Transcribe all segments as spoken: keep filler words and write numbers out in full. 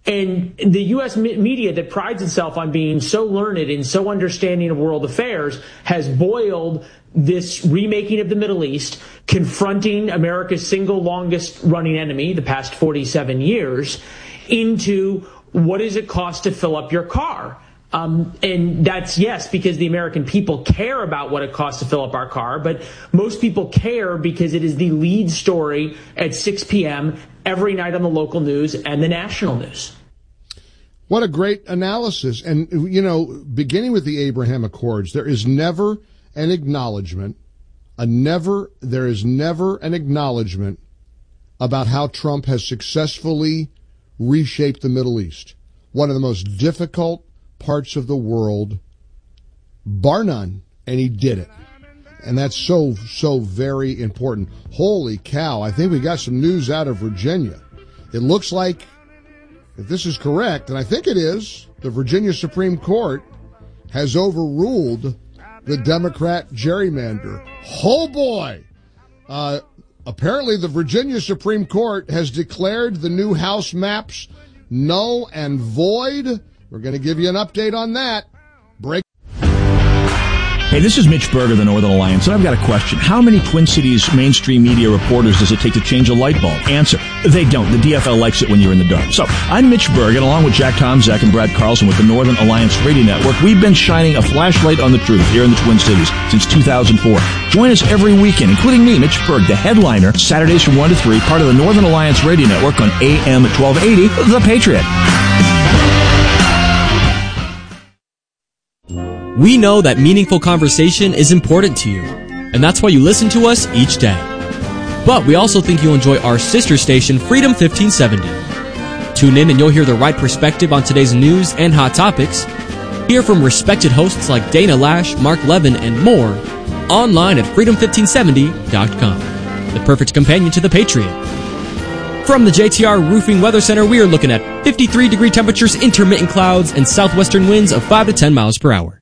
And the U S media that prides itself on being so learned and so understanding of world affairs has boiled this remaking of the Middle East, confronting America's single longest running enemy the past forty-seven years, into what does it cost to fill up your car? Um, and that's, yes, because the American people care about what it costs to fill up our car, but most people care because it is the lead story at six p.m. every night on the local news and the national news. What a great analysis. And, you know, beginning with the Abraham Accords, there is never an acknowledgement, a never, there is never an acknowledgement about how Trump has successfully reshaped the Middle East. One of the most difficult parts of the world, bar none, and he did it. And that's so, so very important. Holy cow, I think we got some news out of Virginia. It looks like, if this is correct, and I think it is, the Virginia Supreme Court has overruled the Democrat gerrymander. Oh boy! Uh, apparently the Virginia Supreme Court has declared the new House maps null and void. We're going to give you an update on that. Break. Hey, this is Mitch Berger, the Northern Alliance, and I've got a question. How many Twin Cities mainstream media reporters does it take to change a light bulb? Answer: they don't. The D F L likes it when you're in the dark. So, I'm Mitch Berger, and along with Jack Tomzak and Brad Carlson with the Northern Alliance Radio Network, we've been shining a flashlight on the truth here in the Twin Cities since two thousand four. Join us every weekend, including me, Mitch Berg, the headliner, Saturdays from one to three, part of the Northern Alliance Radio Network on A M twelve eighty, The Patriot. We know that meaningful conversation is important to you, and that's why you listen to us each day. But we also think you'll enjoy our sister station, Freedom fifteen seventy. Tune in and you'll hear the right perspective on today's news and hot topics. Hear from respected hosts like Dana Lash, Mark Levin, and more, online at freedom fifteen seventy dot com. The perfect companion to The Patriot. From the J T R Roofing Weather Center, we are looking at fifty-three degree temperatures, intermittent clouds, and southwestern winds of five to ten miles per hour.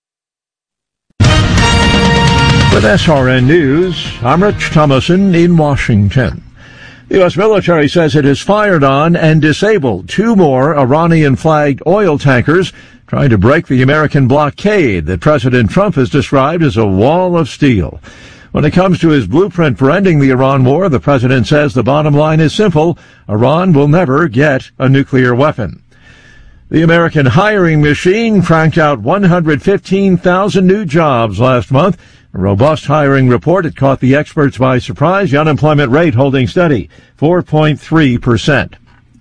With S R N News, I'm Rich Thomason in Washington. The U S military says it has fired on and disabled two more Iranian-flagged oil tankers trying to break the American blockade that President Trump has described as a wall of steel. When it comes to his blueprint for ending the Iran war, the president says the bottom line is simple: Iran will never get a nuclear weapon. The American hiring machine cranked out one hundred fifteen thousand new jobs last month. A robust hiring report. It caught the experts by surprise. The unemployment rate holding steady, four point three percent.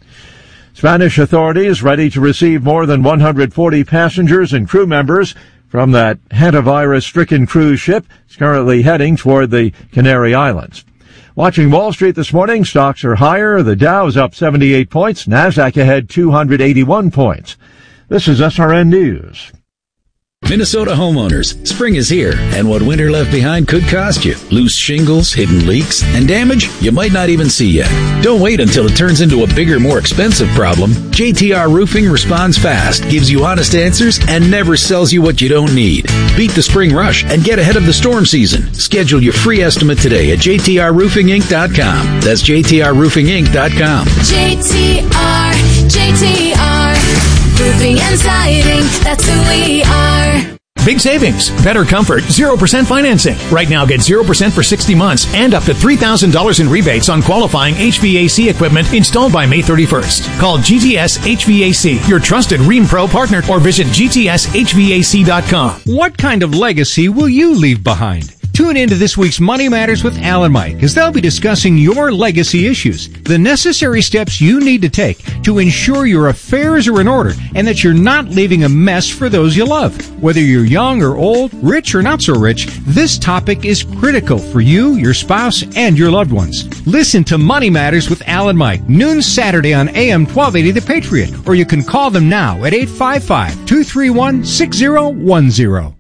Spanish authorities ready to receive more than one hundred forty passengers and crew members from that hantavirus-stricken cruise ship. It's currently heading toward the Canary Islands. Watching Wall Street this morning, stocks are higher. The Dow is up seventy-eight points. NASDAQ ahead two hundred eighty-one points. This is S R N News. Minnesota homeowners, spring is here, and what winter left behind could cost you. Loose shingles, hidden leaks, and damage you might not even see yet. Don't wait until it turns into a bigger, more expensive problem. J T R Roofing responds fast, gives you honest answers, and never sells you what you don't need. Beat the spring rush and get ahead of the storm season. Schedule your free estimate today at j t r roofing inc dot com. That's j t r roofing inc dot com. J T R, J T R, Roofing and Siding, that's who we are. Big savings, better comfort, zero percent financing. Right now, get zero percent for sixty months and up to three thousand dollars in rebates on qualifying H V A C equipment installed by May thirty-first. Call G T S H V A C, your trusted Rheem Pro partner, or visit g t s h v a c dot com. What kind of legacy will you leave behind? Tune in to this week's Money Matters with Al and Mike, as they'll be discussing your legacy issues, the necessary steps you need to take to ensure your affairs are in order and that you're not leaving a mess for those you love. Whether you're young or old, rich or not so rich, this topic is critical for you, your spouse, and your loved ones. Listen to Money Matters with Al and Mike, noon Saturday on A M twelve eighty The Patriot, or you can call them now at eight five five, two three one, six zero one zero.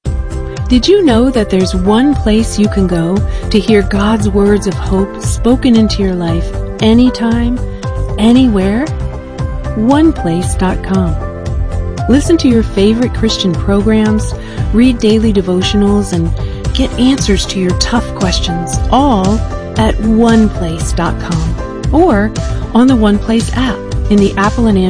Did you know that there's one place you can go to hear God's words of hope spoken into your life anytime, anywhere? one place dot com. Listen to your favorite Christian programs, read daily devotionals, and get answers to your tough questions, all at one place dot com or on the OnePlace app in the Apple and Android